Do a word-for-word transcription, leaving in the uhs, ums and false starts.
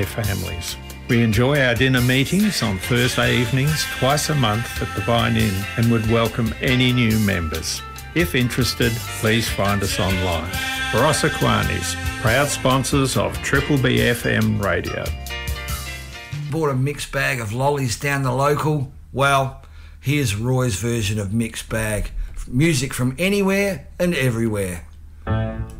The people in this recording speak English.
their families. We enjoy our dinner meetings on Thursday evenings twice a month at the Vine Inn and would welcome any new members. If interested, please find us online. Barossa Kiwanis, proud sponsors of Triple B F M Radio. Bought a mixed bag of lollies down the local. Well, here's Roy's version of mixed bag. Music from anywhere and everywhere.